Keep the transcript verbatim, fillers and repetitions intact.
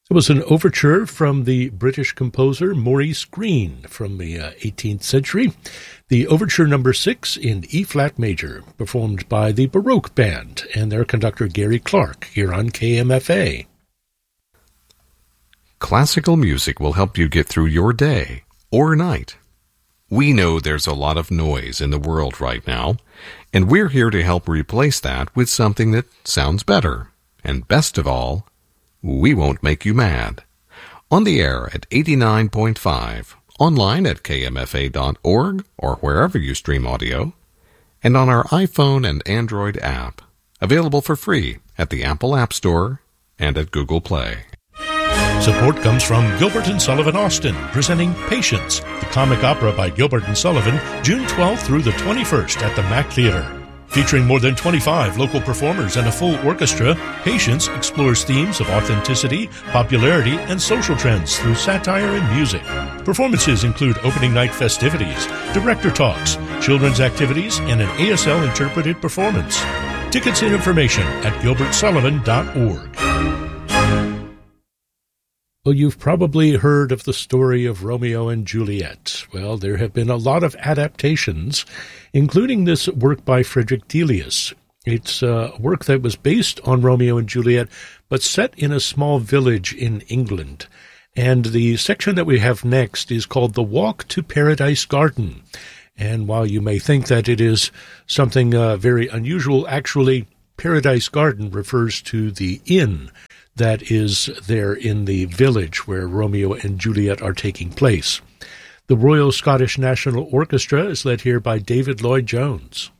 It was an overture from the British composer Maurice Greene from the uh, eighteenth century. The overture number six in E-flat major, performed by the Baroque Band and their conductor Gary Clark here on K M F A. Classical music will help you get through your day or night. We know there's a lot of noise in the world right now, and we're here to help replace that with something that sounds better. And best of all, we won't make you mad. On the air at eighty-nine point five, online at K M F A dot org or wherever you stream audio, and on our iPhone and Android app, available for free at the Apple App Store and at Google Play. Support comes from Gilbert and Sullivan Austin, presenting Patience, the comic opera by Gilbert and Sullivan, June twelfth through the twenty-first at the Mac Theater. Featuring more than twenty-five local performers and a full orchestra, Patience explores themes of authenticity, popularity, and social trends through satire and music. Performances include opening night festivities, director talks, children's activities, and an A S L interpreted performance. Tickets and information at gilbert sullivan dot org. Well, you've probably heard of the story of Romeo and Juliet. Well, there have been a lot of adaptations, including this work by Frederick Delius. It's a work that was based on Romeo and Juliet, but set in a small village in England. And the section that we have next is called The Walk to Paradise Garden. And while you may think that it is something uh, very unusual, actually, Paradise Garden refers to the inn that is there in the village where Romeo and Juliet are taking place. The Royal Scottish National Orchestra is led here by David Lloyd-Jones.